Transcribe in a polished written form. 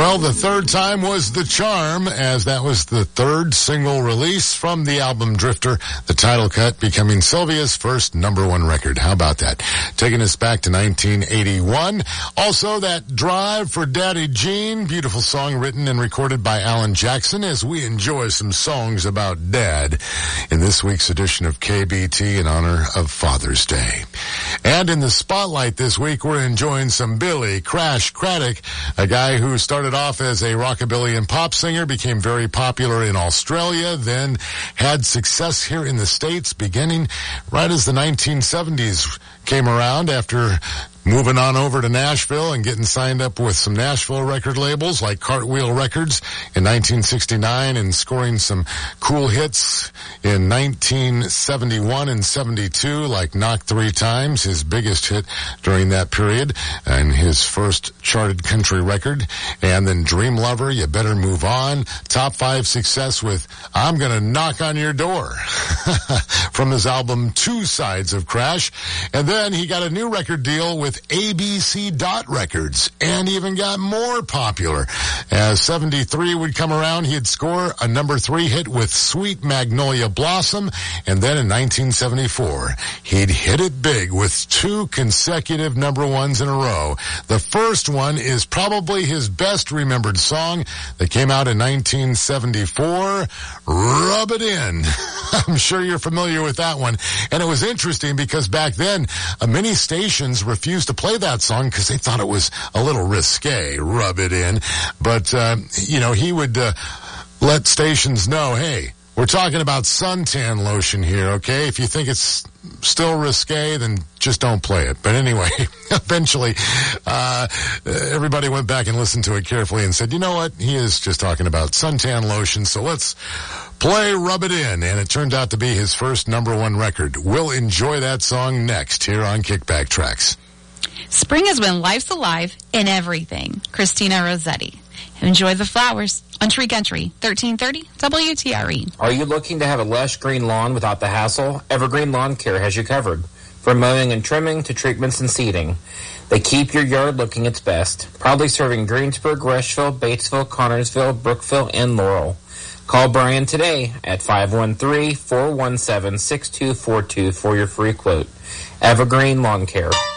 Well, the third time was the charm, as that was the third single release from the album Drifter, the title cut becoming Sylvia's first number one record. How about that? Taking us back to 1981. Also, that Drive for Daddy Gene, beautiful song written and recorded by Alan Jackson, as we enjoy some songs about Dad in this week's edition of KBT in honor of Father's Day. And in the spotlight this week, we're enjoying some Billy Crash Craddock, a guy who started off as a rockabilly and pop singer, became very popular in Australia, then had success here in the States beginning right as the 1970s came around, after moving on over to Nashville and getting signed up with some Nashville record labels like Cartwheel Records in 1969 and scoring some cool hits in 1971 and 72 like Knock 3 Times, his biggest hit during that period and his first charted country record. And then Dream Lover, You Better Move On, top 5 success with I'm Gonna Knock on Your Door from his album Two Sides of Crash. And then he got a new record deal with ABC Dot Records and even got more popular. As 73 would come around, he'd score a number 3 hit with Sweet Magnolia Blossom, and then in 1974, he'd hit it big with 2 consecutive number 1s in a row. The first one is probably his best remembered song that came out in 1974, Rub It In. I'm sure you're familiar with that one. And it was interesting because back then, many stations refused to play that song because they thought it was a little risque, Rub It In. But, he would let stations know, hey, we're talking about suntan lotion here, okay? If you think it's still risque, then just don't play it. But anyway, eventually, everybody went back and listened to it carefully and said, you know what? He is just talking about suntan lotion, so let's play Rub It In. And it turned out to be his first number 1 record. We'll enjoy that song next here on Kickback Tracks. Spring is when life's alive in everything. Christina Rossetti. Enjoy the flowers on Tree Country, 1330 WTRE. Are you looking to have a lush green lawn without the hassle? Evergreen Lawn Care has you covered. From mowing and trimming to treatments and seeding, they keep your yard looking its best. Proudly serving Greensburg, Rushville, Batesville, Connorsville, Brookville, and Laurel. Call Brian today at 513-417-6242 for your free quote. Evergreen Lawn Care.